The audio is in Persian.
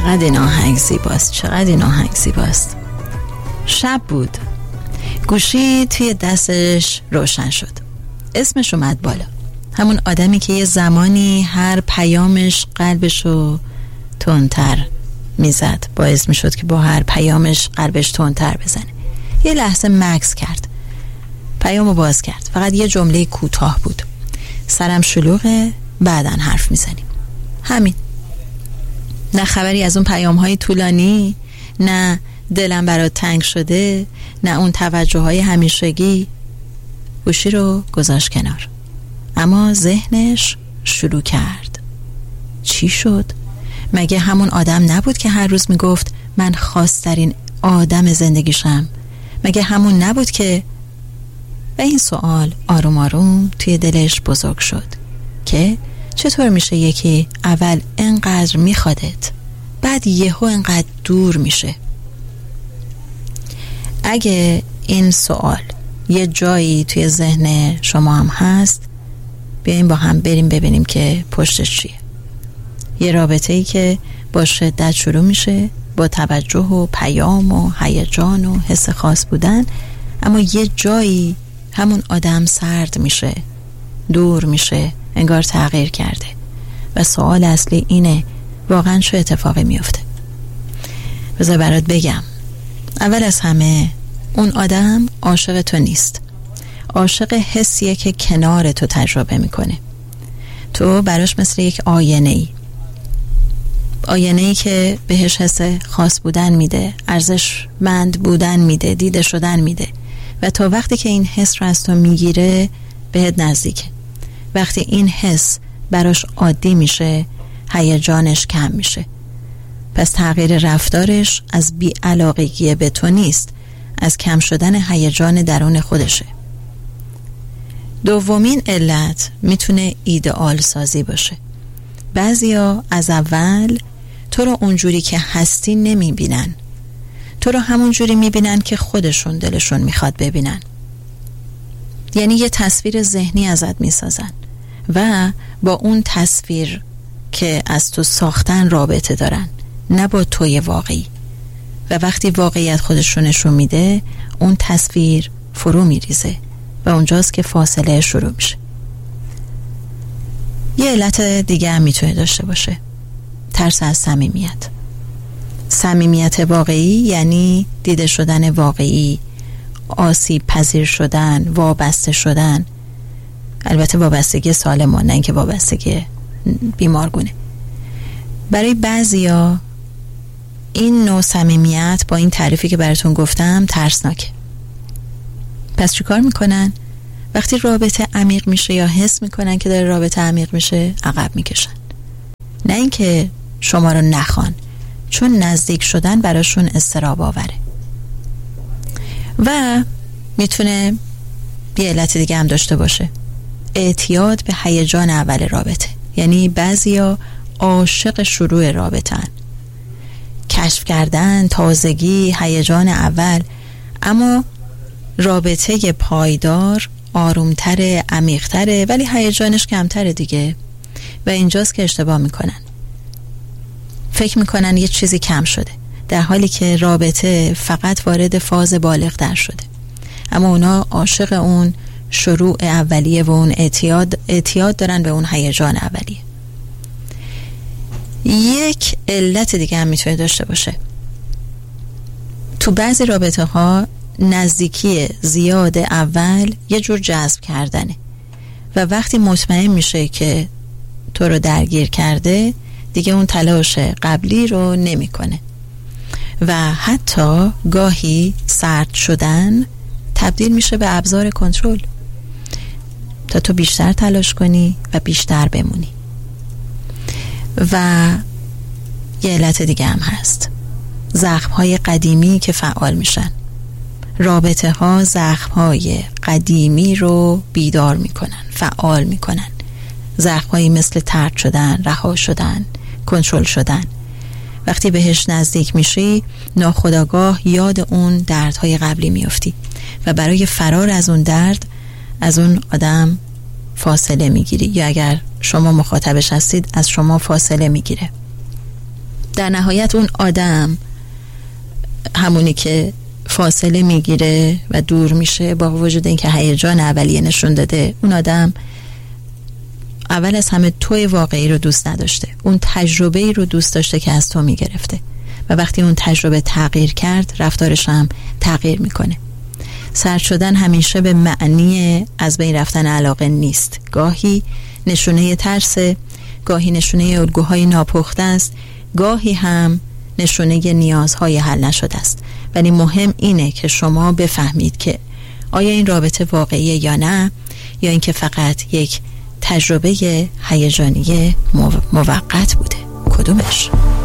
چقدر این آهنگ زیباست، چقدر این آهنگ زیباست. شب بود، گوشی توی دستش روشن شد، اسمش اومد بالا. همون آدمی که یه زمانی هر پیامش قلبشو تندتر میزد، باعث میشد که با هر پیامش قلبش تندتر بزنه. یه لحظه مکث کرد، پیامو باز کرد، فقط یه جمله کوتاه بود: سرم شلوغه، بعداً حرف میزنیم. همین. نه خبری از اون پیام‌های طولانی، نه دلم برات تنگ شده، نه اون توجه‌های همیشگی. گوشی رو گذاشت کنار، اما ذهنش شروع کرد. چی شد؟ مگه همون آدم نبود که هر روز میگفت من خاص‌ترین آدم زندگیشم؟ مگه همون نبود که... و این سوال آروم آروم توی دلش بزرگ شد که چطور میشه یکی اول انقدر میخوادت، بعد یهو انقدر دور میشه؟ اگه این سوال یه جایی توی ذهن شما هم هست، بیاییم با هم بریم ببینیم که پشتش چیه. یه رابطه‌ای که با شدت شروع میشه، با توجه و پیام و هیجان و حس خاص بودن، اما یه جایی همون آدم سرد میشه، دور میشه، انگار تغییر کرده. و سوال اصلی اینه: واقعا چه اتفاقی میفته؟ بذار برات بگم. اول از همه اون آدم عاشق تو نیست، عاشق حسیه که کنار تو تجربه میکنه. تو براش مثل یک آینه‌ای که بهش حس خاص بودن میده، ارزشمند بودن میده، دیده شدن میده. و تا وقتی که این حس رو از تو میگیره بهت نزدیکه. وقتی این حس براش عادی میشه، هیجانش کم میشه. پس تغییر رفتارش از بی‌علاقگی به تو نیست، از کم شدن هیجان درون خودشه. دومین علت میتونه ایدئال سازی باشه. بعضیا از اول تو رو اونجوری که هستی نمیبینن، تو رو همون جوری میبینن که خودشون دلشون میخواد ببینن. یعنی یه تصویر ذهنی ازت میسازن و با اون تصویر که از تو ساختن رابطه دارن، نه با توی واقعی. و وقتی واقعیت خودش رو نشون میده، اون تصویر فرو میریزه و اونجاست که فاصله شروع میشه. یه علت دیگه هم میتونه داشته باشه: ترس از صمیمیت. صمیمیت واقعی یعنی دیده شدن واقعی، آسیب پذیر شدن، وابسته شدن. البته وابستگی سالم، نه اینکه وابستگی بیمارگونه. برای بعضیا این نوع صمیمیت با این تعریفی که براتون گفتم ترسناکه. پس چی کار میکنن؟ وقتی رابطه عمیق میشه یا حس میکنن که داره رابطه عمیق میشه، عقب میکشن. نه اینکه شما رو نخوان، چون نزدیک شدن براشون اضطراب آوره. و میتونه یه علت دیگه هم داشته باشه: اعتیاد به هیجان اول رابطه. یعنی بعضیا عاشق شروع رابطه‌ان، کشف کردن، تازگی، هیجان اول، اما رابطه پایدار آرومتره، عمیق‌تره، ولی هیجانش کمتره دیگه. و اینجاست که اشتباه میکنن. فکر میکنن یه چیزی کم شده، در حالی که رابطه فقط وارد فاز بالغ در شده. اما اونا عاشق اون شروع اولیه و اون اعتیاد دارن به اون هیجان اولیه. یک علت دیگه هم میتونه داشته باشه: تو بعضی رابطه ها نزدیکی زیاد اول یه جور جذب کردنه و وقتی مطمئن میشه که تو رو درگیر کرده، دیگه اون تلاش قبلی رو نمیکنه و حتی گاهی سرد شدن تبدیل میشه به ابزار کنترل تا تو بیشتر تلاش کنی و بیشتر بمونی. و یه علت دیگه هم هست: زخم‌های قدیمی که فعال میشن. رابطه ها زخم‌های قدیمی رو بیدار میکنن، فعال میکنن. زخم‌هایی مثل طرد شدن، رها شدن، کنترل شدن. وقتی بهش نزدیک میشی، ناخودآگاه یاد اون دردهای قبلی میفتی و برای فرار از اون درد از اون آدم فاصله میگیری، یا اگر شما مخاطبش هستید از شما فاصله میگیره. در نهایت اون آدم همونی که فاصله میگیره و دور میشه، با وجود اینکه هیجان اولیه نشون داده، اون آدم اول از همه توی واقعی رو دوست نداشته، اون تجربه‌ای رو دوست داشته که از تو میگرفته و وقتی اون تجربه تغییر کرد رفتارش هم تغییر میکنه. سرد شدن همیشه به معنی از بین رفتن علاقه نیست. گاهی نشونه ترس، گاهی نشونه الگوهای ناپخته است، گاهی هم نشونه نیازهای حل نشده است. ولی مهم اینه که شما بفهمید که آیا این رابطه واقعیه یا نه، یا اینکه فقط یک تجربه هیجانی موقت بوده. کدومش؟